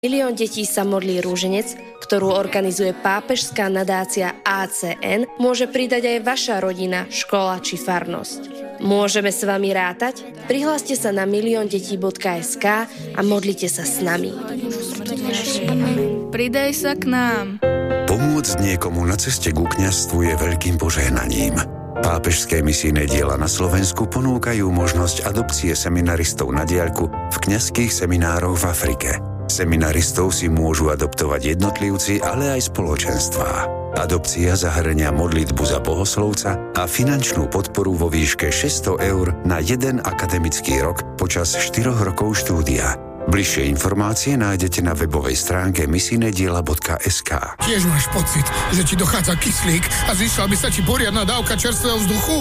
1 000 000 detí sa modlí rúženec, ktorú organizuje pápežská nadácia ACN, môže pridať aj vaša rodina, škola či farnosť. Môžeme s vami rátať? Prihláste sa na miliondetí.sk a modlite sa s nami. Pridaj sa k nám. Pomôcť niekomu na ceste ku kňazstvu je veľkým požehnaním. Pápežské misijné diela na Slovensku ponúkajú možnosť adopcie seminaristov na diaľku v kňazských seminároch v Afrike. Seminaristov si môžu adoptovať jednotlivci, ale aj spoločenstvá. Adopcia zahŕňa modlitbu za bohoslovca a finančnú podporu vo výške 600 eur na 1 akademický rok počas 4 rokov štúdia. Bližšie informácie nájdete na webovej stránke misijnediela.sk. Tiež máš pocit, že ti dochádza kyslík a zišla by sa ti poriadna dávka čerstvého vzduchu?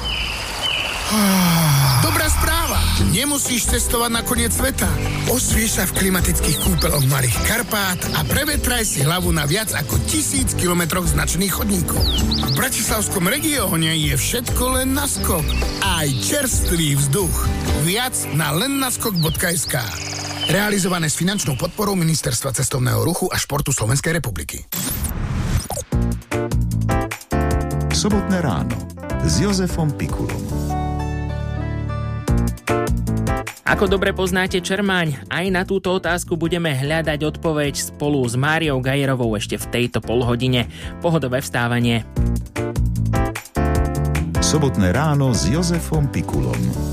Dobrá správa! Nemusíš cestovať na koniec sveta. Osviež sa v klimatických kúpeloch Malých Karpát a prevetraj si hlavu na viac ako 1000 kilometroch značných chodníkov. V bratislavskom regióne je všetko len na skok. Aj čerstvý vzduch. Viac na lennaskok.sk. Realizované s finančnou podporou Ministerstva cestovného ruchu a športu Slovenskej republiky. Sobotné ráno s Jozefom Pikulom. Ako dobre poznáte Čermáň, aj na túto otázku budeme hľadať odpoveď spolu s Máriou Gajerovou ešte v tejto polhodine. Pohodové vstávanie. Sobotné ráno s Jozefom Pikulom.